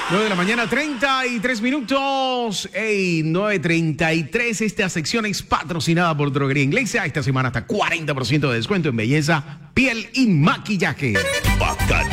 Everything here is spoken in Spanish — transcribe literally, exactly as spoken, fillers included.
nueve de la mañana, treinta y tres minutos. Hey, nueve treinta y tres. Esta sección es patrocinada por Droguería Inglesa. Esta semana hasta cuarenta por ciento de descuento en belleza, piel y maquillaje.